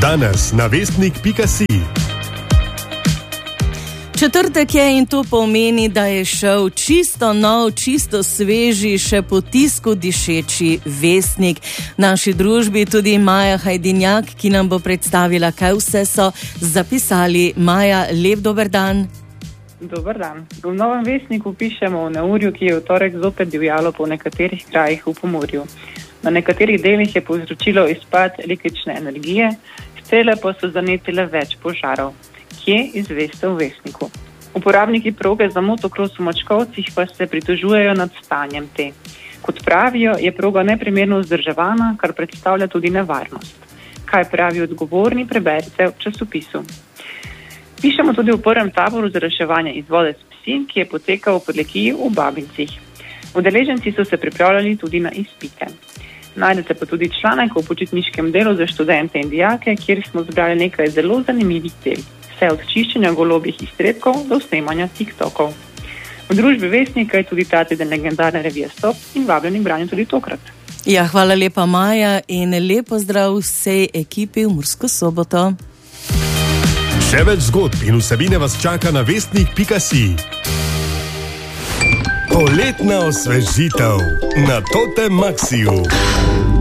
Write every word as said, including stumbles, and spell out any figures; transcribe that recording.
Danes na vestnik pika si. Četrtek je in to pomeni, da je šel čisto nov, čisto sveži, še po tisku dišeči vestnik. V naši družbi tudi Maja Hajdinjak, ki nam bo predstavila, kaj vse so zapisali. Maja, lep dober dan. Dober dan. V novem vestniku pišemo o neurju, ki je v torek zopet divjalo po nekaterih krajih v Pomurju. Na nekaterih delih je povzročilo izpad električne energije, strele pa so zanetile več požarov. Kje, izveste v vestniku. Uporabniki proge za motokros v Mačkovcih pa se pritožujejo nad stanjem te. Kot pravijo, je proga neprimerno vzdrževana, kar predstavlja tudi nevarnost. Kaj pravi odgovorni, preberite v časopisu. Pišemo tudi v prvem taboru za reševanje iz vode s psi, ki je potekal v Podlekiji v Babincih. Udeleženci so se pripravljali tudi na izpite. Najdete pa tudi članek o počitniškem delu za študente in dijake, kjer smo zbrali nekaj zelo zanimivih del. Vse od čiščenja golobih iztrebkov do snemanja tiktokov. V družbi Vestnika je tudi ta teden legendarne revije Stop in vabljeni k branju tudi tokrat. Ja, hvala lepa, Maja, in lepo zdrav vsej ekipi v Mursko Soboto. Še več zgodb in vsebine vas čaka na vestnik pika si. Poletna osvežitev na Totem Maxiju.